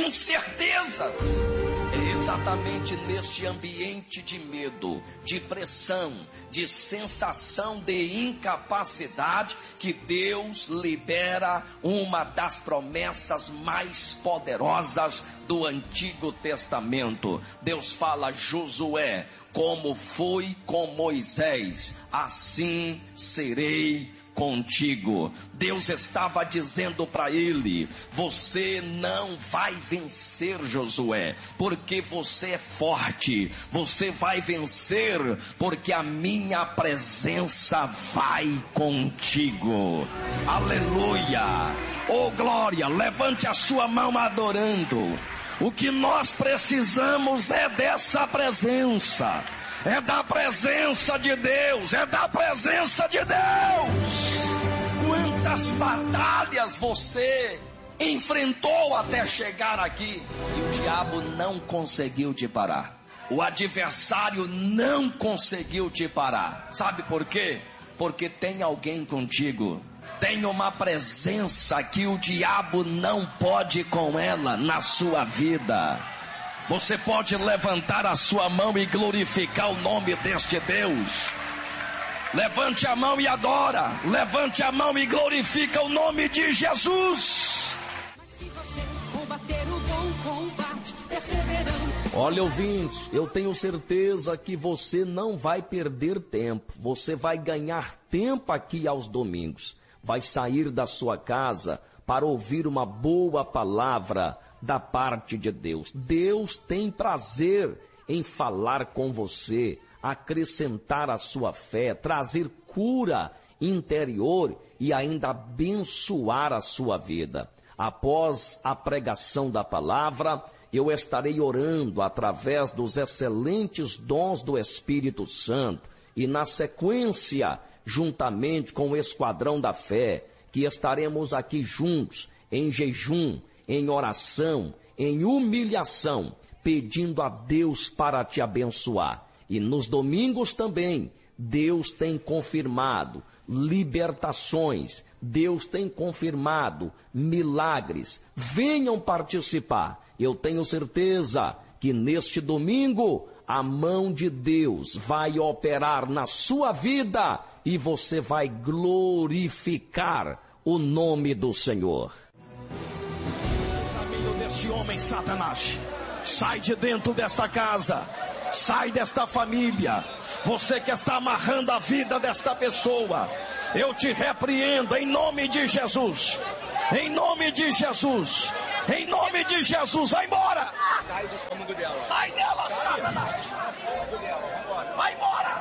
incerteza. É exatamente neste ambiente de medo, de pressão, de sensação de incapacidade que Deus libera uma das promessas mais poderosas do Antigo Testamento. Deus fala: Josué, como fui com Moisés, assim serei contigo. Deus estava dizendo para ele: você não vai vencer, Josué, porque você é forte. Você vai vencer porque a minha presença vai contigo. Aleluia! Oh glória! Levante a sua mão adorando. O que nós precisamos é dessa presença. É da presença de Deus, é da presença de Deus. Quantas batalhas você enfrentou até chegar aqui e o diabo não conseguiu te parar. O adversário não conseguiu te parar. Sabe por quê? Porque tem alguém contigo. Tem uma presença que o diabo não pode com ela na sua vida. Você pode levantar a sua mão e glorificar o nome deste Deus. Levante a mão e adora. Levante a mão e glorifica o nome de Jesus. Olha, ouvinte, eu tenho certeza que você não vai perder tempo. Você vai ganhar tempo aqui aos domingos. Vai sair da sua casa para ouvir uma boa palavra da parte de Deus. Deus tem prazer em falar com você, acrescentar a sua fé, trazer cura interior e ainda abençoar a sua vida. Após a pregação da palavra, eu estarei orando através dos excelentes dons do Espírito Santo e na sequência, juntamente com o Esquadrão da Fé, que estaremos aqui juntos, em jejum, em oração, em humilhação, pedindo a Deus para te abençoar. E nos domingos também, Deus tem confirmado libertações, Deus tem confirmado milagres. Venham participar. Eu tenho certeza que neste domingo a mão de Deus vai operar na sua vida e você vai glorificar o nome do Senhor. Caminho deste homem, Satanás, sai de dentro desta casa, sai desta família. Você que está amarrando a vida desta pessoa, eu te repreendo em nome de Jesus. Em nome de Jesus. Em nome de Jesus, vai embora. Sai do estômago dela. Sai dela, Satanás. Vai embora.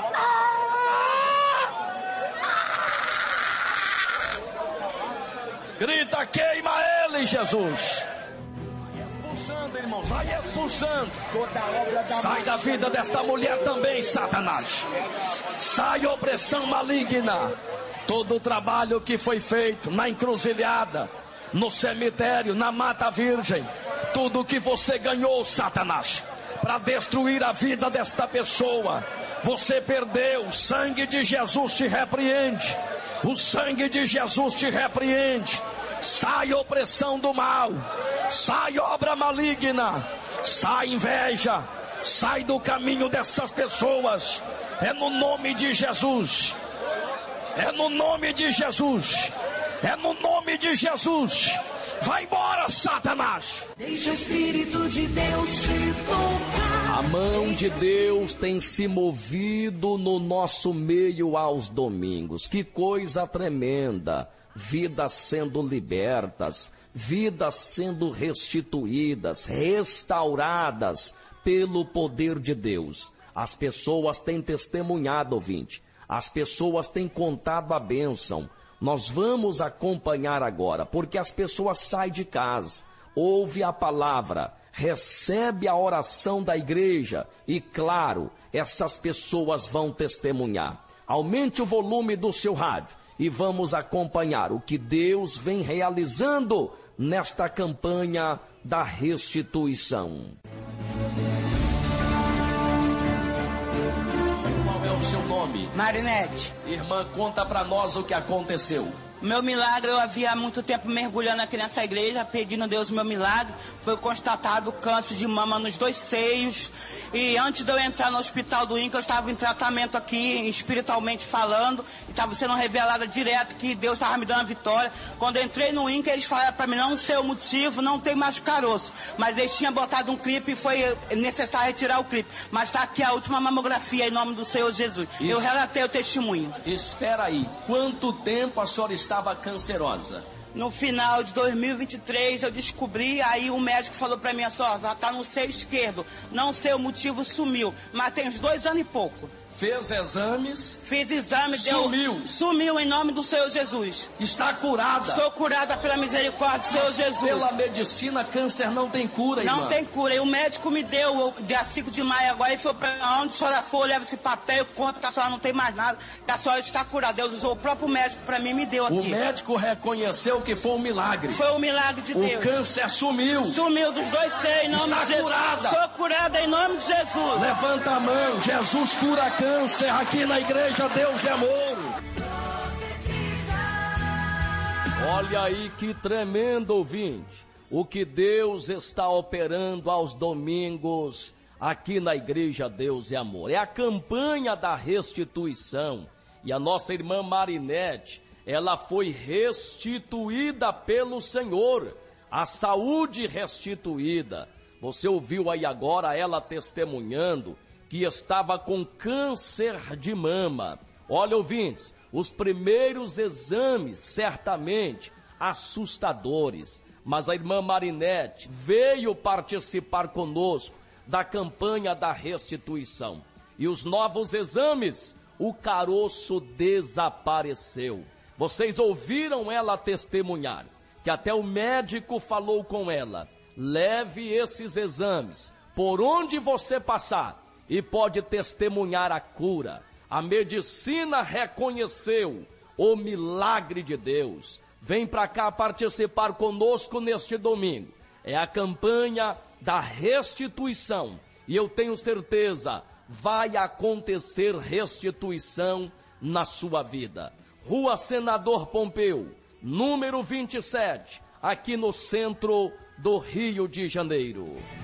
Grita, queima ele, Jesus. Vai expulsando, irmãos, vai expulsando. Sai da vida desta mulher também, Satanás. Sai opressão maligna. Todo o trabalho que foi feito na encruzilhada, no cemitério, na mata virgem, tudo que você ganhou, Satanás, para destruir a vida desta pessoa, você perdeu. O sangue de Jesus te repreende. O sangue de Jesus te repreende. Sai opressão do mal, sai obra maligna, sai inveja, sai do caminho dessas pessoas. É no nome de Jesus. É no nome de Jesus. É no nome de Jesus. Vai embora, Satanás. Deixa o Espírito de Deus te tocar. A mão de Deus tem se movido no nosso meio aos domingos. Que coisa tremenda. Vidas sendo libertas, vidas sendo restituídas, restauradas pelo poder de Deus. As pessoas têm testemunhado, ouvinte. As pessoas têm contado a bênção. Nós vamos acompanhar agora, porque as pessoas saem de casa, ouvem a palavra, recebem a oração da igreja e, claro, essas pessoas vão testemunhar. Aumente o volume do seu rádio e vamos acompanhar o que Deus vem realizando nesta campanha da restituição. Qual é o seu nome? Marinete. Irmã, conta para nós o que aconteceu. Meu milagre, eu havia há muito tempo mergulhando aqui nessa igreja, pedindo a Deus o meu milagre. Foi constatado câncer de mama nos 2 seios. E antes de eu entrar no hospital do INCA, eu estava em tratamento aqui, espiritualmente falando. E estava sendo revelado direto que Deus estava me dando a vitória. Quando eu entrei no INCA, eles falaram para mim, não sei o motivo, não tem mais caroço. Mas eles tinham botado um clipe e foi necessário retirar o clipe. Mas está aqui a última mamografia em nome do Senhor Jesus. Isso. Eu relatei o testemunho. Espera aí, quanto tempo a senhora estava cancerosa? No final de 2023 eu descobri, aí o médico falou pra mim, só, tá no seio esquerdo, não sei o motivo, sumiu, mas tem uns 2 anos e pouco. Fez exames? Fiz exame, sumiu. Sumiu em nome do Senhor Jesus. Está curada? Estou curada pela misericórdia do Senhor Jesus. Pela medicina, câncer não tem cura, irmã. Não tem cura. E o médico me deu, dia 5 de maio agora, e falou pra mim, onde a senhora for, leva esse papel, eu conto que a senhora não tem mais nada, que a senhora está curada. Deus usou o próprio médico pra mim e me deu aqui. O médico reconheceu que foi um milagre. Foi um milagre de Deus. O câncer sumiu. Sumiu dos 2 seios, em nome de Jesus. Curada. Estou curada em nome de Jesus. Levanta a mão, Jesus cura câncer aqui na igreja Deus é Amor. Olha aí que tremendo, ouvinte, o que Deus está operando aos domingos aqui na igreja Deus é Amor. É a campanha da restituição. E a nossa irmã Marinete, ela foi restituída pelo Senhor, a saúde restituída. Você ouviu aí agora ela testemunhando que estava com câncer de mama. Olha, ouvintes, os primeiros exames certamente assustadores, mas a irmã Marinete veio participar conosco da campanha da restituição. E os novos exames, o caroço desapareceu. Vocês ouviram ela testemunhar, que até o médico falou com ela, leve esses exames, por onde você passar, e pode testemunhar a cura. A medicina reconheceu o milagre de Deus. Vem para cá participar conosco neste domingo. É a campanha da restituição. E eu tenho certeza, vai acontecer restituição na sua vida. Rua Senador Pompeu, número 27, aqui no centro do Rio de Janeiro.